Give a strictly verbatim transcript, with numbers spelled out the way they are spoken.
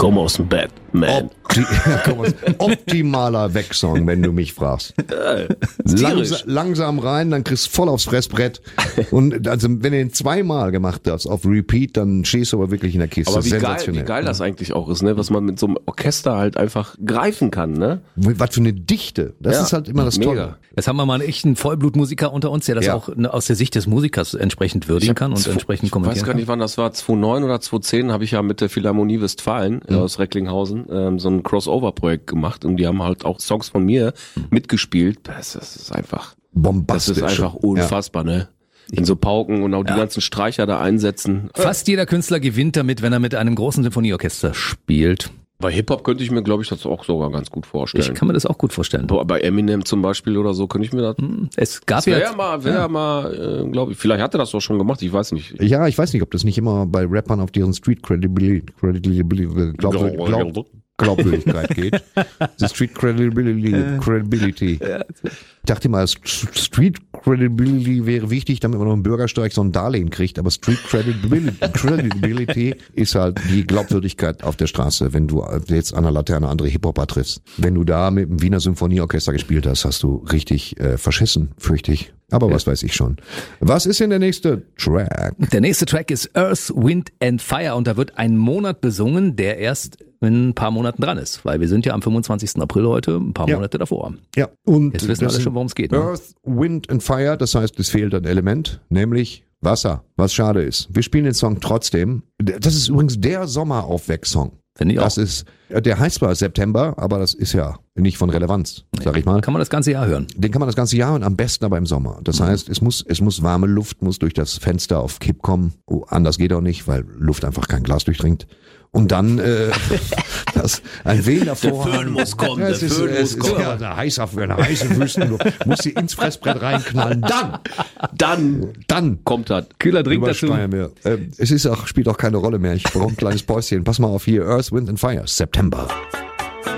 Komm aus dem Bett, man. Opti- komm aus- optimaler Wegsong, wenn du mich fragst. Langs- langsam rein, dann kriegst du voll aufs Fressbrett. Und also, wenn du den zweimal gemacht hast auf Repeat, dann stehst du aber wirklich in der Kiste. Aber wie geil, sensationell. wie geil das eigentlich auch ist, ne? Was man mit so einem Orchester halt einfach greifen kann, ne? Was für eine Dichte. Das Ja, ist halt immer das mega. Tolle. Jetzt haben wir mal einen echten Vollblutmusiker unter uns, der das Ja. auch aus der Sicht des Musikers entsprechend würdigen kann und Zwo- entsprechend ich kommentieren weiß gar nicht, wann das war, zweitausendneun oder zweitausendzehn habe ich ja mit der Philharmonie Westfalen Mhm. äh, aus Recklinghausen ähm, so ein Crossover-Projekt gemacht und die haben halt auch Songs von mir mitgespielt. Das, das ist einfach, das Bombastisch. ist einfach unfassbar, ne? In so Pauken und auch die ganzen Streicher da einsetzen. Fast jeder Künstler gewinnt damit, wenn er mit einem großen Sinfonieorchester spielt. Bei Hip-Hop könnte ich mir, glaube ich, das auch sogar ganz gut vorstellen. Ich kann mir das auch gut vorstellen. Boah, bei Eminem zum Beispiel oder so könnte ich mir das... Es gab Das wäre ja ja mal, wäre ja. mal, äh, glaube ich, vielleicht hat er das doch schon gemacht, ich weiß nicht. Ja, ich weiß nicht, ob das nicht immer bei Rappern auf deren Street Credibility, Credibility glaub, glaub, Glaubwürdigkeit geht. The Street Credibility. Credibility. Ich dachte mal, Street Credibility wäre wichtig, damit man noch einen Bürgersteig so ein Darlehen kriegt, aber Street Credibility, Credibility ist halt die Glaubwürdigkeit auf der Straße, wenn du jetzt an der Laterne andere Hip-Hopper triffst. Wenn du da mit dem Wiener Symphonieorchester gespielt hast, hast du richtig äh, verschissen, fürchte ich. Aber was weiß ich schon. Was ist denn der nächste Track? Der nächste Track ist Earth, Wind and Fire und da wird ein Monat besungen, der erst in ein paar Monaten dran ist, weil wir sind ja am fünfundzwanzigsten April heute, ein paar Ja. Monate davor. Ja, und Jetzt wissen das alle schon, worum es geht. Ne? Earth, Wind and Fire, das heißt, es fehlt ein Element, nämlich Wasser, was schade ist. Wir spielen den Song trotzdem. Das ist übrigens der Sommeraufweck-Song. Finde ich auch. Das ist, der heißt zwar September, aber das ist ja nicht von Relevanz, sag ich mal. Kann man das ganze Jahr hören. Den kann man das ganze Jahr und am besten aber im Sommer. Das heißt, es muss, es muss warme Luft, muss durch das Fenster auf Kipp kommen. Oh, anders geht auch nicht, weil Luft einfach kein Glas durchdringt. Und dann äh, das ein Wehen davor. Der Föhn muss kommen, Ja, es der ist, Föhn es muss ist kommen. ja eine heiße, eine heiße Wüstenluft. Muss sie ins Fressbrett reinknallen. Dann, Dann dann kommt das. Kühler Drink dazu. übersteuern wir. Ähm, es ist auch, spielt auch keine Rolle mehr. Ich brauche ein kleines Päuschen. Pass mal auf hier. Earth, Wind and Fire. September.